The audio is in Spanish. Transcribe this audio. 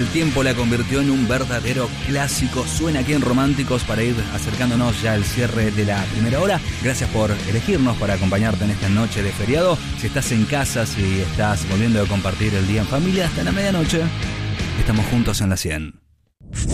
tiempo la convirtió en un verdadero clásico. Suena aquí en Románticos para ir acercándonos ya al cierre de la primera hora. Gracias por elegirnos para acompañarte en esta noche de feriado. Si estás en casa, si estás volviendo a compartir el día en familia, hasta la medianoche, estamos juntos en la 100.